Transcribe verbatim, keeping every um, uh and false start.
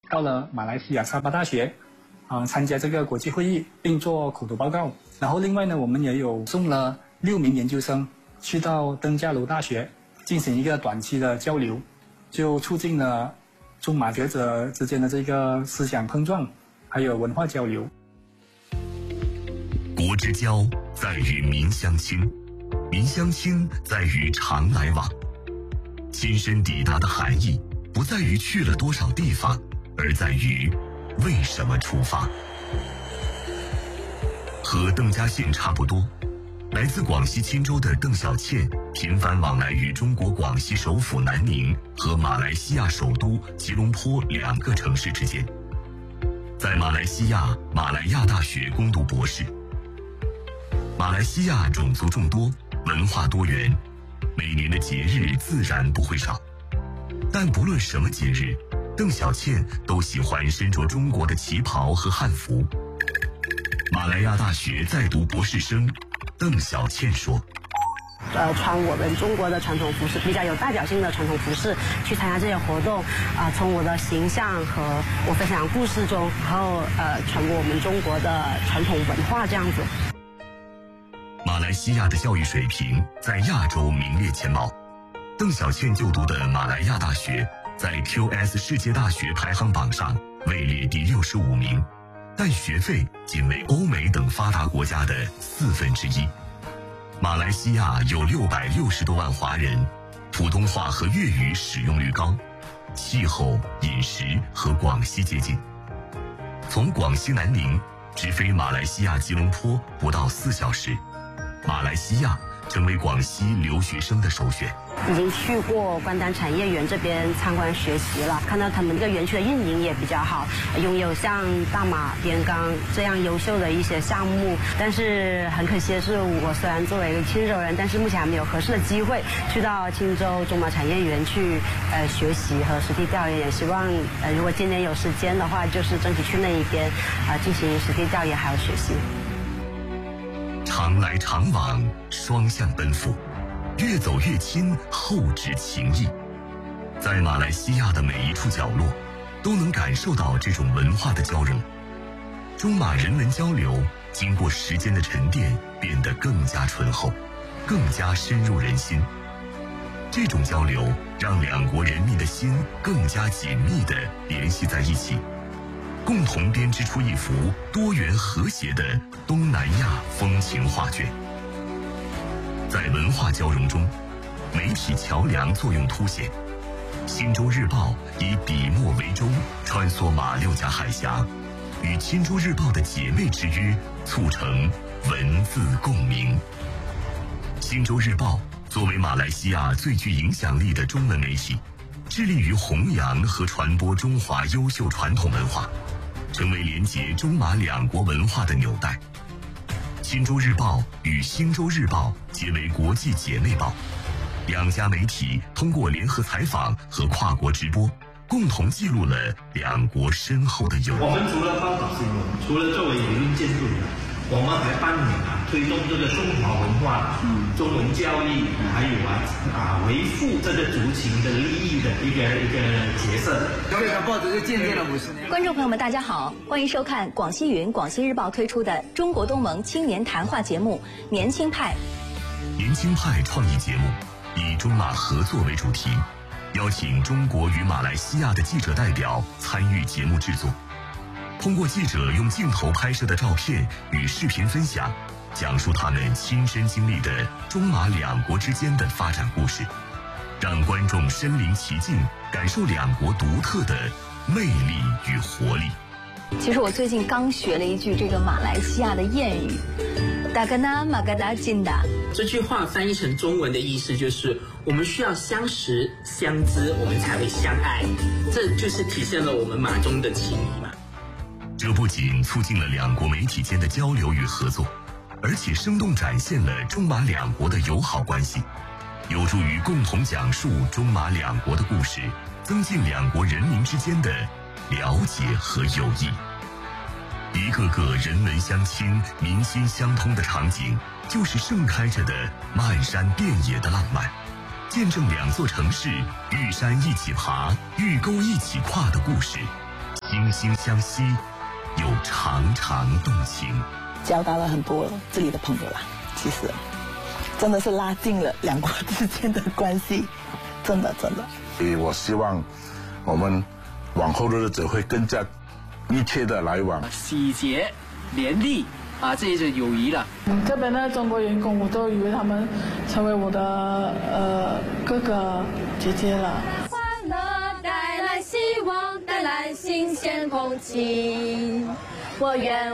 到了马来西亚沙巴大学，嗯，参加这个国际会议，并做口头报告。然后另外呢，我们也有送了六名研究生去到登嘉楼大学进行一个短期的交流，就促进了中马学者之间的这个思想碰撞，还有文化交流。 国之交在于民相亲，民相亲在于常来往。亲身抵达的含义不在于去了多少地方，而在于为什么出发。和邓稼宪差不多，来自广西钦州的邓小倩频繁往来于中国广西首府南宁和马来西亚首都吉隆坡两个城市之间，在马来西亚马来亚大学攻读博士。马来西亚种族众多，文化多元，每年的节日自然不会少。但不论什么节日，邓小倩都喜欢身着中国的旗袍和汉服。马来亚大学在读博士生邓小倩说， 呃，穿我们中国的传统服饰，比较有代表性的传统服饰去参加这些活动，啊、呃，从我的形象和我分享故事中，然后呃，传播我们中国的传统文化这样子。 马来西亚的教育水平在亚洲名列前茅。邓小倩就读的马来亚大学在 Q S 世界大学排行榜上位列第六十五名，但学费仅为欧美等发达国家的四分之一。马来西亚有六百六十多万华人，普通话和粤语使用率高，气候、饮食和广西接近。从广西南宁直飞马来西亚吉隆坡不到四小时，马来西亚成为广西留学生的首选。 已经去过关丹产业园这边参观学习了，看到他们这个园区的运营也比较好，拥有像大马电钢这样优秀的一些项目。但是很可惜的是，我虽然作为一个钦州人，但是目前还没有合适的机会去到钦州中马产业园去呃学习和实地调研。也希望呃如果今年有时间的话，就是争取去那一边啊、呃、进行实地调研还有学习。 常来常往，双向奔赴，越走越亲，厚植情谊。在马来西亚的每一处角落，都能感受到这种文化的交融。中马人文交流经过时间的沉淀，变得更加醇厚，更加深入人心。这种交流让两国人民的心更加紧密地联系在一起，共同编织出一幅多元和谐的东南亚风情画卷。在文化交融中，媒体桥梁作用凸显。新洲日报以笔墨为舟，穿梭马六甲海峡，与钦州日报的姐妹之约促成文字共鸣。新洲日报作为马来西亚最具影响力的中文媒体，致力于弘扬和传播中华优秀传统文化，成为连结中马两国文化的纽带。钦州日报与新洲日报结为国际姐妹报，两家媒体通过联合采访和跨国直播，共同记录了两国深厚的友谊。 我们除了报道新闻，除了作为舆论监督人，我们还扮演啊推动这个中华文化、嗯、中文教育，还有啊啊维护这个族群的利益的一个一个角色。 这个报纸就见证了五十年。 观众朋友们，大家好，欢迎收看广西云、广西日报推出的中国东盟青年谈话节目《年轻派》。 年轻派创意节目以中马合作为主题，邀请中国与马来西亚的记者代表参与节目制作。通过记者用镜头拍摄的照片与视频分享，讲述他们亲身经历的中马两国之间的发展故事，让观众身临其境，感受两国独特的魅力与活力。 其实我最近刚学了一句这个马来西亚的谚语，达格纳马格达金达。 这句话翻译成中文的意思就是，我们需要相识相知，我们才会相爱。这就是体现了我们马中的情谊嘛。 这不仅促进了两国媒体间的交流与合作，而且生动展现了中马两国的友好关系，有助于共同讲述中马两国的故事，增进两国人民之间的了解和友谊。一个个人文相亲、民心相通的场景，就是盛开着的漫山遍野的浪漫，见证两座城市玉山一起爬，玉沟一起跨的故事。 惺惺相惜，又常常动情。 交到了很多这里的朋友啦，其实真的是拉近了两国之间的关系，真的真的。 所以我希望我们往后的日子会更加密切的来往， 喜结连理啊，这一种友谊了。 嗯，这边的中国员工，我都以为他们成为我的呃哥哥姐姐了。 欢乐带来希望，带来新鲜空气，我愿。